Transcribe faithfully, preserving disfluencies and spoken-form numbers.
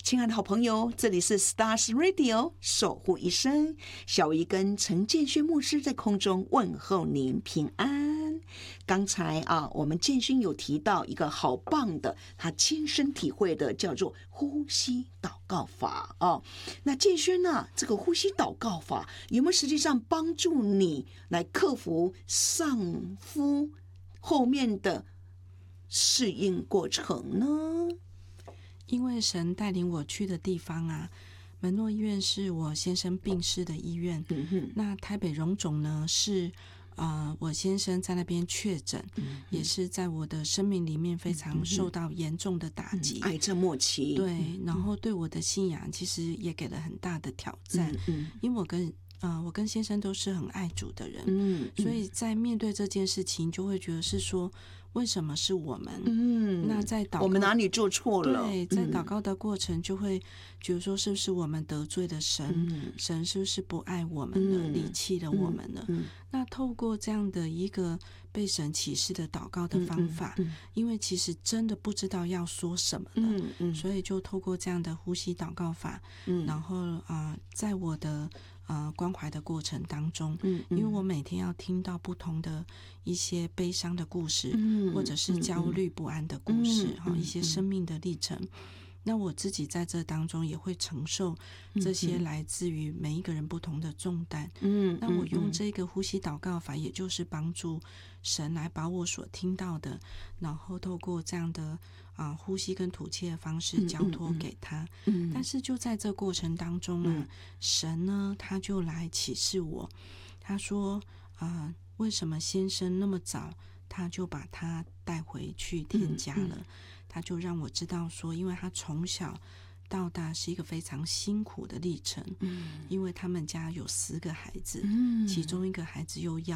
亲爱的好朋友，这里是 Stars Radio 守护一生，小姨跟陈建勋牧师在空中问候您平安。刚才啊，我们建勋有提到一个好棒的，他亲身体会的，叫做呼吸祷告法哦。那建勋呢，这个呼吸祷告法有没有实际上帮助你来克服丧夫后面的适应过程呢？ 因为神带领我去的地方啊，门诺医院是我先生病逝的医院，嗯、那台北荣总呢是呃我先生在那边确诊，嗯、也是在我的生命里面非常受到严重的打击， 嗯、癌症末期， 对，然后对我的信仰其实也给了很大的挑战，嗯、因为我跟呃，我跟先生都是很爱主的人，嗯，所以在面对这件事情，就会觉得是说，为什么是我们？嗯，那在祷告， 我们哪里做错了？ 对，在祷告的过程，就会觉得说，是不是我们得罪了神？嗯、神是不是不爱我们了，离弃了我们了？嗯嗯、那透过这样的一个被神启示的祷告的方法，嗯嗯嗯、因为其实真的不知道要说什么了，嗯嗯、所以就透过这样的呼吸祷告法，嗯、然后啊、呃，在我的呃，关怀的过程当中，嗯嗯、因为我每天要听到不同的一些悲伤的故事，嗯、或者是焦虑不安的故事，哈、嗯嗯，一些生命的历程。那我自己在这当中也会承受这些来自于每一个人不同的重担。嗯，那我用这个呼吸祷告法，也就是帮助神来把我所听到的，然后透过这样的啊、呃、呼吸跟吐气的方式交托给他。嗯，但是就在这过程当中啊，嗯、神呢他就来启示我，他说啊、呃，为什么先生那么早他就把他带回去天家了？嗯嗯他就让我知道说，因为他从小到大是一个非常辛苦的历程，嗯，因为他们家有四个孩子，嗯，其中一个孩子又要